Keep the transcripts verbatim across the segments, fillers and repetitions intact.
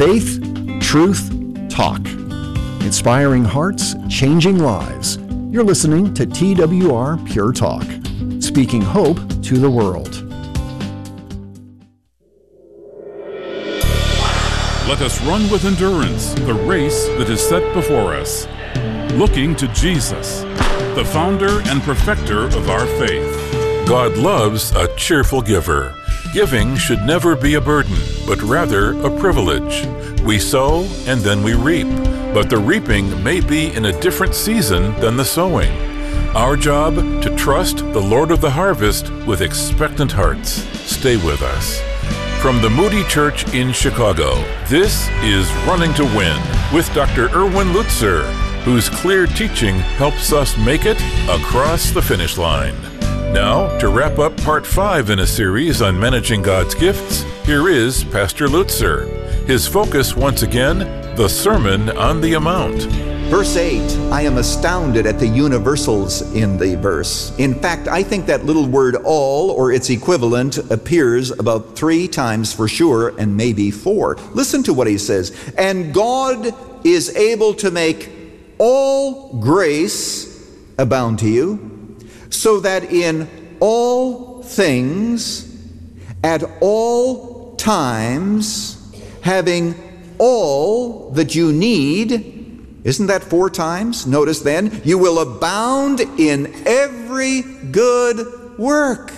Faith, truth, talk. Inspiring hearts, changing lives. You're listening to T W R Pure Talk, speaking hope to the world. Let us run with endurance the race that is set before us, looking to Jesus, the founder and perfecter of our faith. God loves a cheerful giver. Giving should never be a burden, but rather a privilege. We sow and then we reap, but the reaping may be in a different season than the sowing. Our job, to trust the Lord of the harvest with expectant hearts. Stay with us. From the Moody Church in Chicago, this is Running to Win with Doctor Erwin Lutzer, whose clear teaching helps us make it across the finish line. Now, to wrap up part five in a series on managing God's gifts, here is Pastor Lutzer. His focus, once again, the Sermon on the Mount. Verse eight, I am astounded at the universals in the verse. In fact, I think that little word all, or its equivalent, appears about three times for sure, and maybe four. Listen to what he says. And God is able to make all grace abound to you, so that in all things, at all times, having all that you need, isn't that four times? Notice then, you will abound in every good work.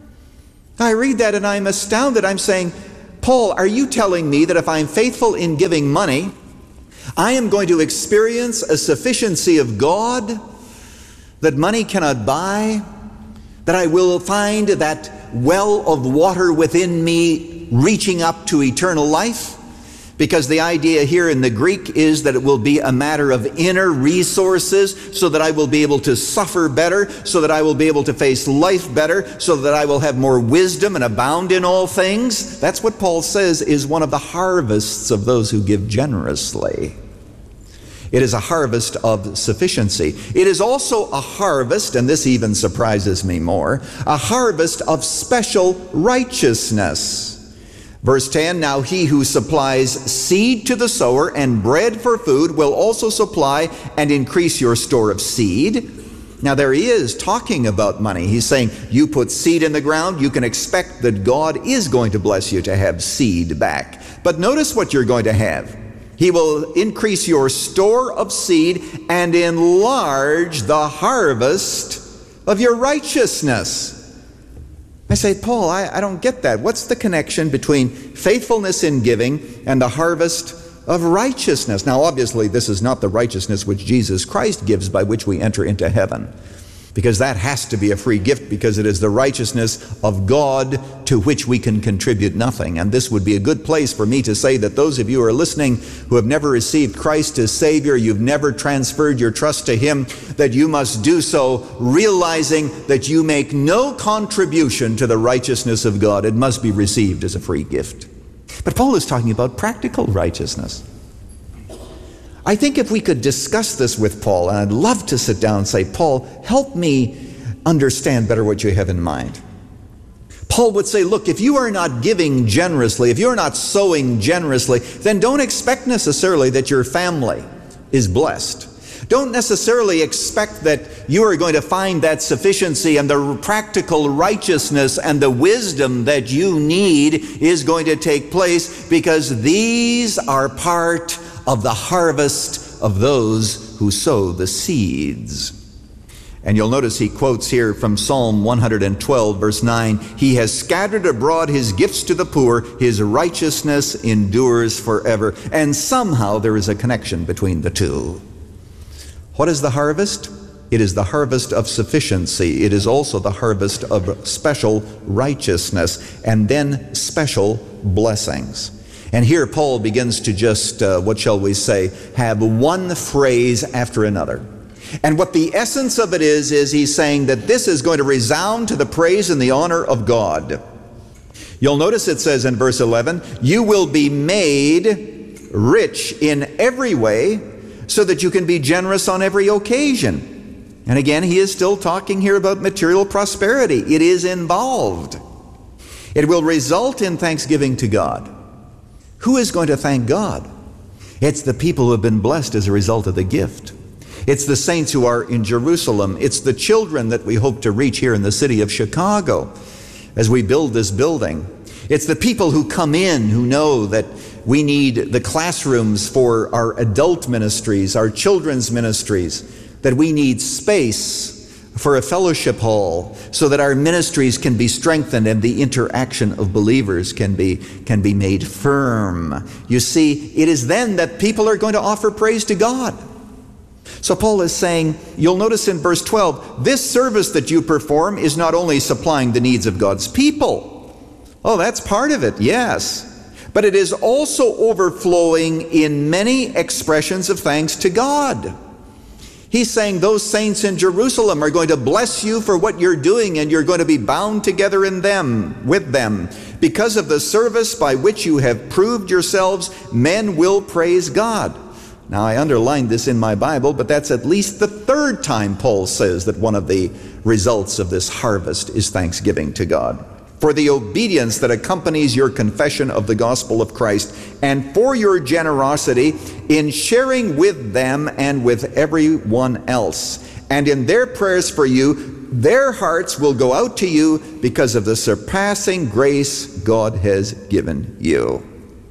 I read that and I'm astounded. I'm saying, Paul, are you telling me that if I'm faithful in giving money, I am going to experience a sufficiency of God that money cannot buy, that I will find that well of water within me reaching up to eternal life? Because the idea here in the Greek is that it will be a matter of inner resources, so that I will be able to suffer better, so that I will be able to face life better, so that I will have more wisdom and abound in all things. That's what Paul says is one of the harvests of those who give generously. It is a harvest of sufficiency. It is also a harvest, and this even surprises me more, a harvest of special righteousness. Verse ten, now he who supplies seed to the sower and bread for food will also supply and increase your store of seed. Now there he is talking about money. He's saying, you put seed in the ground, you can expect that God is going to bless you to have seed back. But notice what you're going to have. He will increase your store of seed and enlarge the harvest of your righteousness. I say, Paul, I, I don't get that. What's the connection between faithfulness in giving and the harvest of righteousness? Now, obviously, this is not the righteousness which Jesus Christ gives by which we enter into heaven, because that has to be a free gift, because it is the righteousness of God to which we can contribute nothing. And this would be a good place for me to say that those of you who are listening who have never received Christ as Savior, you've never transferred your trust to Him, that you must do so realizing that you make no contribution to the righteousness of God. It must be received as a free gift. But Paul is talking about practical righteousness. I think if we could discuss this with Paul, and I'd love to sit down and say, Paul, help me understand better what you have in mind. Paul would say, look, if you are not giving generously, if you're not sowing generously, then don't expect necessarily that your family is blessed. Don't necessarily expect that you are going to find that sufficiency and the practical righteousness and the wisdom that you need is going to take place, because these are part of the harvest of those who sow the seeds. And you'll notice he quotes here from Psalm one hundred twelve, verse nine, He has scattered abroad His gifts to the poor, His righteousness endures forever. And somehow there is a connection between the two. What is the harvest? It is the harvest of sufficiency. It is also the harvest of special righteousness, and then special blessings. And here Paul begins to just, uh, what shall we say, have one phrase after another. And what the essence of it is, is he's saying that this is going to resound to the praise and the honor of God. You'll notice it says in verse eleven, you will be made rich in every way so that you can be generous on every occasion. And again, he is still talking here about material prosperity. It is involved. It will result in thanksgiving to God. Who is going to thank God? It's the people who have been blessed as a result of the gift. It's the saints who are in Jerusalem. It's the children that we hope to reach here in the city of Chicago as we build this building. It's the people who come in who know that we need the classrooms for our adult ministries, our children's ministries, that we need space for a fellowship hall so that our ministries can be strengthened and the interaction of believers can be, can be made firm. You see, it is then that people are going to offer praise to God. So Paul is saying, you'll notice in verse twelve, this service that you perform is not only supplying the needs of God's people. Oh, that's part of it, yes. But it is also overflowing in many expressions of thanks to God. He's saying those saints in Jerusalem are going to bless you for what you're doing, and you're going to be bound together in them, with them. Because of the service by which you have proved yourselves, men will praise God. Now, I underlined this in my Bible, but that's at least the third time Paul says that one of the results of this harvest is thanksgiving to God. For the obedience that accompanies your confession of the gospel of Christ, and for your generosity in sharing with them and with everyone else. And in their prayers for you, their hearts will go out to you because of the surpassing grace God has given you.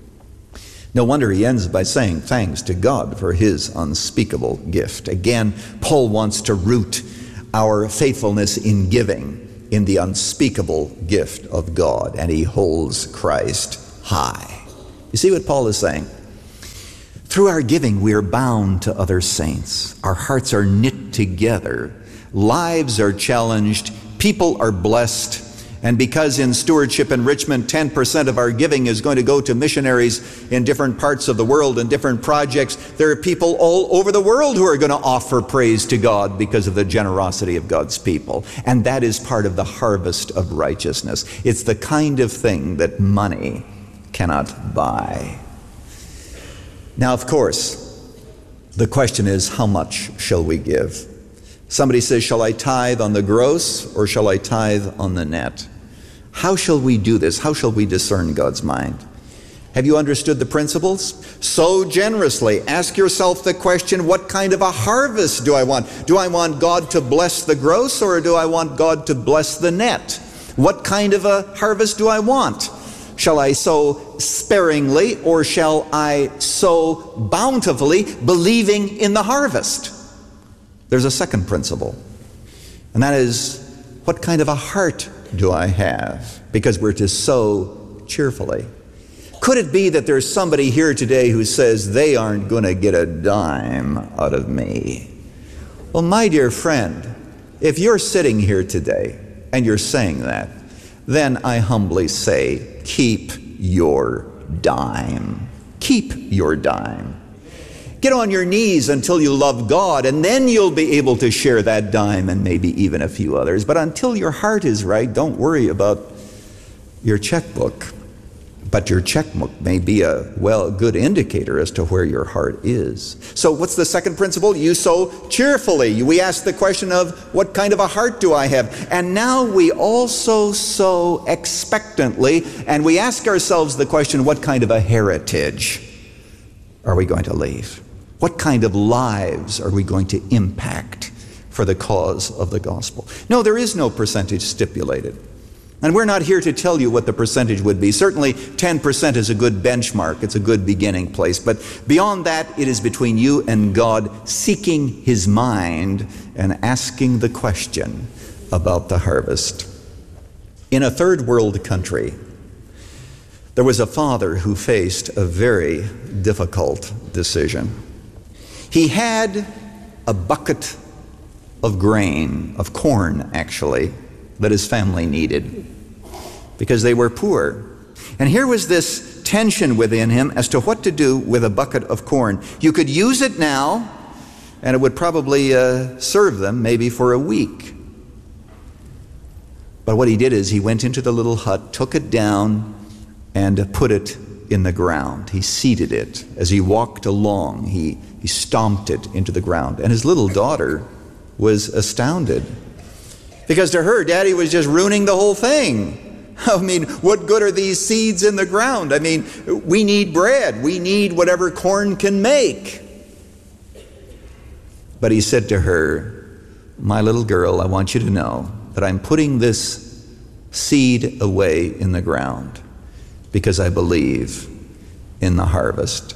No wonder he ends by saying thanks to God for his unspeakable gift. Again, Paul wants to root our faithfulness in giving in the unspeakable gift of God, and he holds Christ high. You see what Paul is saying? Through our giving, we are bound to other saints. Our hearts are knit together. Lives are challenged. People are blessed. And because in Stewardship Enrichment, ten percent of our giving is going to go to missionaries in different parts of the world and different projects, there are people all over the world who are going to offer praise to God because of the generosity of God's people. And that is part of the harvest of righteousness. It's the kind of thing that money cannot buy. Now, of course, the question is, how much shall we give? Somebody says, shall I tithe on the gross or shall I tithe on the net? How shall we do this? How shall we discern God's mind? Have you understood the principles? Sow generously. Ask yourself the question, what kind of a harvest do I want? Do I want God to bless the gross, or do I want God to bless the net? What kind of a harvest do I want? Shall I sow sparingly, or shall I sow bountifully, believing in the harvest? There's a second principle, and that is, what kind of a heart do I have? Because we're to sow cheerfully. Could it be that there's somebody here today who says they aren't going to get a dime out of me? Well, my dear friend, if you're sitting here today and you're saying that, then I humbly say, keep your dime. Keep your dime. Get on your knees until you love God, and then you'll be able to share that dime and maybe even a few others. But until your heart is right, don't worry about your checkbook. But your checkbook may be a, well, good indicator as to where your heart is. So what's the second principle? You sow cheerfully. We ask the question of, what kind of a heart do I have? And now we also sow expectantly, and we ask ourselves the question, what kind of a heritage are we going to leave? What kind of lives are we going to impact for the cause of the gospel? No, there is no percentage stipulated. And we're not here to tell you what the percentage would be. Certainly ten percent is a good benchmark. It's a good beginning place. But beyond that, it is between you and God, seeking his mind and asking the question about the harvest. In a third world country, there was a father who faced a very difficult decision. He had a bucket of grain, of corn actually, that his family needed because they were poor. And here was this tension within him as to what to do with a bucket of corn. You could use it now, and it would probably uh, serve them maybe for a week. But what he did is he went into the little hut, took it down, and put it in the ground. He seeded it. As he walked along, he, he stomped it into the ground. And his little daughter was astounded, because to her, Daddy was just ruining the whole thing. I mean, what good are these seeds in the ground? I mean, we need bread. We need whatever corn can make. But he said to her, my little girl, I want you to know that I'm putting this seed away in the ground because I believe in the harvest.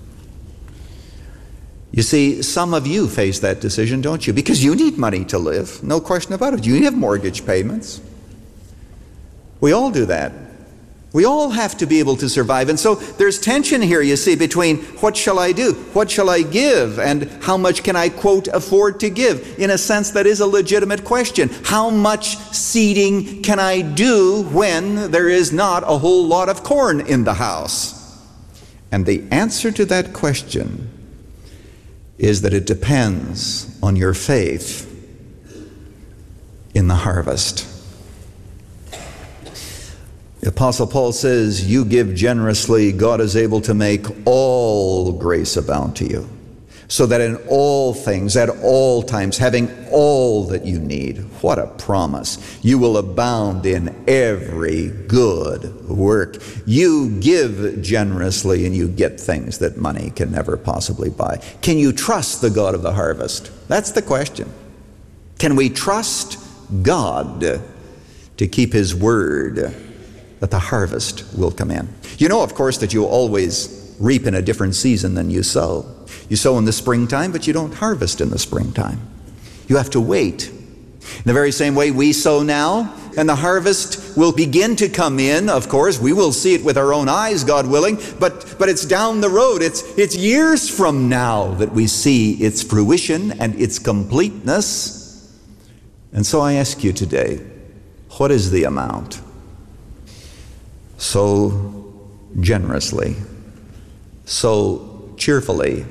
You see, some of you face that decision, don't you? Because you need money to live. No question about it. You have mortgage payments. We all do that. We all have to be able to survive. And so there's tension here, you see, between what shall I do? What shall I give? And how much can I, quote, afford to give? In a sense, that is a legitimate question. How much seeding can I do when there is not a whole lot of corn in the house? And the answer to that question is that it depends on your faith in the harvest. The Apostle Paul says, you give generously, God is able to make all grace abound to you, so that in all things, at all times, having all that you need, what a promise, you will abound in every good work. You give generously and you get things that money can never possibly buy. Can you trust the God of the harvest? That's the question. Can we trust God to keep His word that the harvest will come in? You know, of course, that you always reap in a different season than you sow. You sow in the springtime, but you don't harvest in the springtime. You have to wait. In the very same way we sow now, and the harvest will begin to come in, of course. We will see it with our own eyes, God willing, but, but it's down the road. It's, it's years from now that we see its fruition and its completeness. And so I ask you today, what is the amount? So generously, so cheerfully,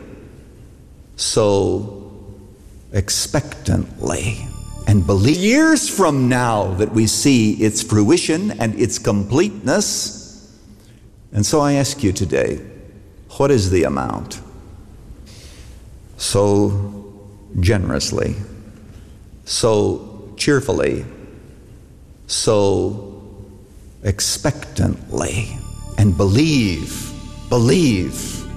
so expectantly, and believe years from now that we see its fruition and its completeness. And so I ask you today, what is the amount? So generously, so cheerfully, so expectantly, and believe, believe